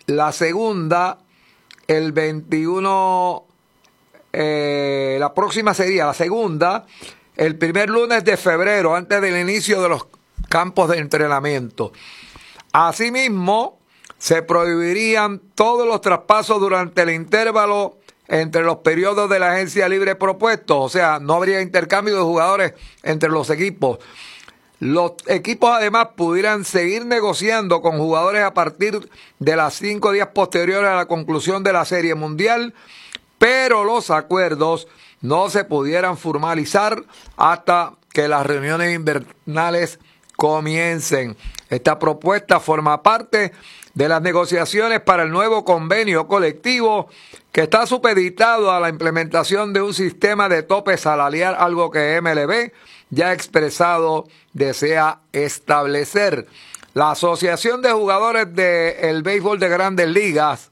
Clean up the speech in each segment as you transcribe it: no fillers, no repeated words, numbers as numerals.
La segunda, el 21, la próxima sería la segunda, el primer lunes de febrero, antes del inicio de los campos de entrenamiento. Asimismo, se prohibirían todos los traspasos durante el intervalo entre los periodos de la agencia libre propuestos, o sea, no habría intercambio de jugadores entre los equipos. Los equipos además pudieran seguir negociando con jugadores a partir de las 5 días posteriores a la conclusión de la Serie Mundial, pero los acuerdos no se pudieran formalizar hasta que las reuniones invernales comiencen. Esta propuesta forma parte de las negociaciones para el nuevo convenio colectivo que está supeditado a la implementación de un sistema de tope salarial, algo que MLB ya ha expresado desea establecer. La Asociación de Jugadores del Béisbol de Grandes Ligas,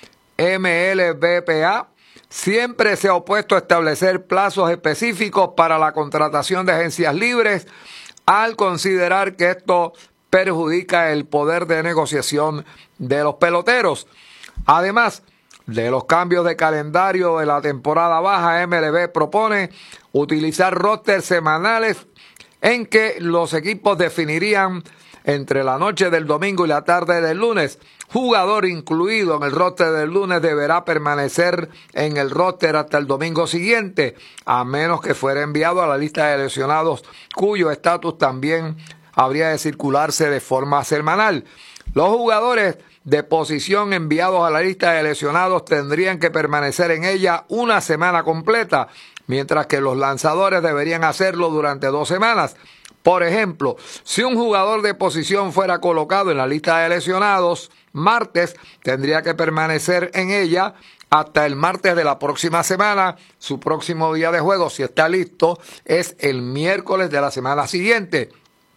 MLBPA, siempre se ha opuesto a establecer plazos específicos para la contratación de agencias libres, al considerar que esto perjudica el poder de negociación de los peloteros. Además de los cambios de calendario de la temporada baja, MLB propone utilizar rosters semanales en que los equipos definirían entre la noche del domingo y la tarde del lunes. Jugador incluido en el roster del lunes deberá permanecer en el roster hasta el domingo siguiente, a menos que fuera enviado a la lista de lesionados, cuyo estatus también habría de circularse de forma semanal. Los jugadores de posición enviados a la lista de lesionados tendrían que permanecer en ella una semana completa, mientras que los lanzadores deberían hacerlo durante 2 semanas. Por ejemplo, si un jugador de posición fuera colocado en la lista de lesionados martes, tendría que permanecer en ella hasta el martes de la próxima semana. Su próximo día de juego, si está listo, es el miércoles de la semana siguiente.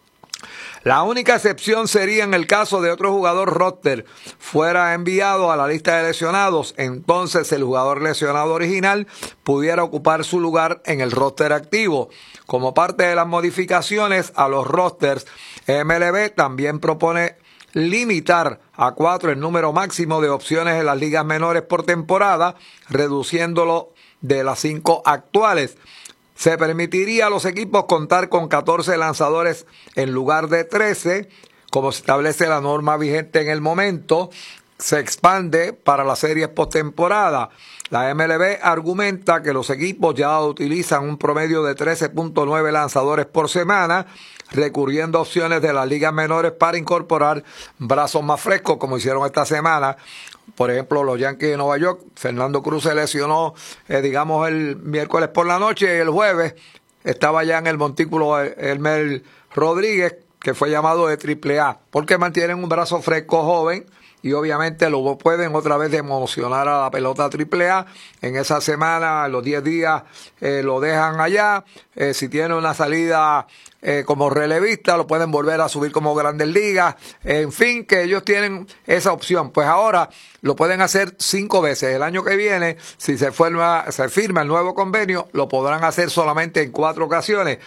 La única excepción sería en el caso de otro jugador roster fuera enviado a la lista de lesionados, entonces el jugador lesionado original pudiera ocupar su lugar en el roster activo. Como parte de las modificaciones a los rosters, MLB también propone limitar a 4 el número máximo de opciones en las ligas menores por temporada, reduciéndolo de las 5 actuales. Se permitiría a los equipos contar con 14 lanzadores en lugar de 13, como se establece la norma vigente en el momento. Se expande para las series postemporada. La MLB argumenta que los equipos ya utilizan un promedio de 13.9 lanzadores por semana, recurriendo a opciones de las ligas menores para incorporar brazos más frescos, como hicieron esta semana. Por ejemplo, los Yankees de Nueva York, Fernando Cruz se lesionó, el miércoles por la noche, y el jueves estaba ya en el montículo Elmer Rodríguez, que fue llamado de AAA, porque mantienen un brazo fresco joven, y obviamente lo pueden otra vez emocionar a la pelota AAA. En esa semana, los 10 días, lo dejan allá. Si tiene una salida como relevista, lo pueden volver a subir como Grandes Ligas. En fin, que ellos tienen esa opción. Pues ahora lo pueden hacer 5 veces. El año que viene, si se firma el nuevo convenio, lo podrán hacer solamente en 4 ocasiones.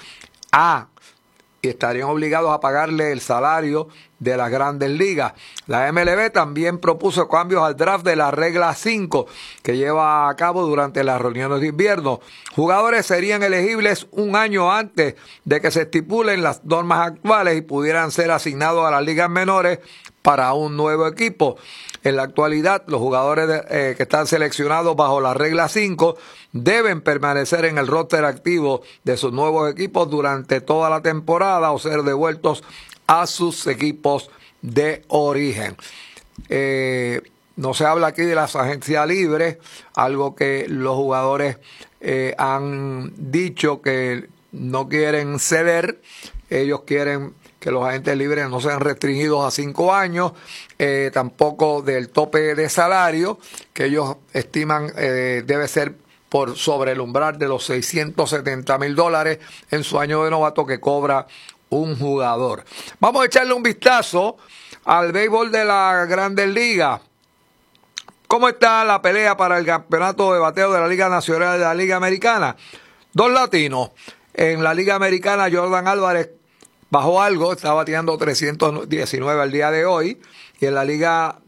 Y estarían obligados a pagarle el salario de las Grandes Ligas. La MLB también propuso cambios al draft de la regla 5 que lleva a cabo durante las reuniones de invierno. Jugadores serían elegibles un año antes de que se estipulen las normas actuales y pudieran ser asignados a las ligas menores para un nuevo equipo. En la actualidad, los jugadores que están seleccionados bajo la regla 5 deben permanecer en el roster activo de sus nuevos equipos durante toda la temporada o ser devueltos a sus equipos de origen. No se habla aquí de las agencias libres, algo que los jugadores han dicho que no quieren ceder. Ellos quieren que los agentes libres no sean restringidos a 5 años, tampoco del tope de salario, que ellos estiman debe ser por sobre el umbral de los $670,000 en su año de novato que cobra un jugador. Vamos a echarle un vistazo al béisbol de la Grandes Ligas. ¿Cómo está la pelea para el campeonato de bateo de la Liga Nacional y de la Liga Americana? 2 latinos. En la Liga Americana, Jordan Álvarez bajó algo, está bateando 319 al día de hoy. Y en la Liga